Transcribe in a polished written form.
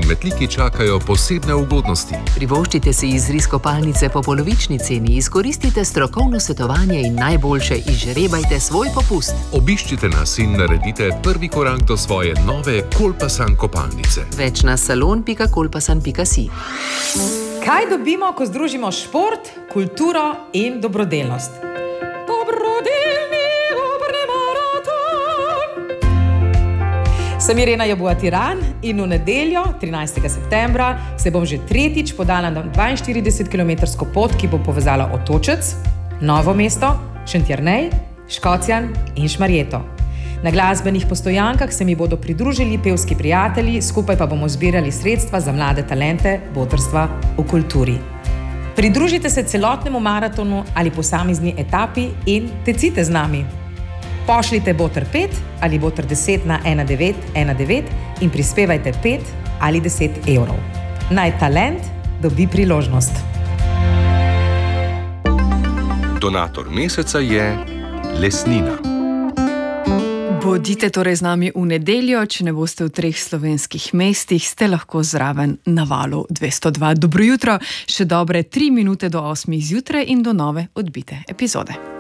Metliki čakajo posebne ugodnosti. Privoščite si izris kopalnice po polovični ceni, izkoristite strokovno svetovanje in najboljše izžrebajte svoj popust. Obiščite nas in naredite prvi korak do svoje nove Kolpasan kopalnice. Več na salon.kolpasan.si. Kaj dobimo, ko združimo šport, kulturo in dobrodelnost? Sem Irena Jabuatiran in v nedeljo, 13. septembra, se bom že tretjič podala na 42-kilometrsko pot, ki bo povezala Otočec, Novo mesto, Šentjernej, Škocjan in Šmarjeto. Na glasbenih postojankah se mi bodo pridružili pevski prijatelji, skupaj pa bomo zbirali sredstva za mlade talente botrstva v kulturi. Pridružite se celotnemu maratonu ali posamezni etapi in tecite z nami. Pošljite Botr 5 ali Botr 10 na 1919 in prispevajte 5 ali 10 evrov. Naj talent dobi priložnost. Donator meseca je Lesnina. Bodite torej z nami v nedeljo, če ne boste v 3 slovenskih mestih, ste lahko zraven na valu 202. Dobro jutro, še dobre 3 minute do 8 zjutraj in do nove odbite epizode.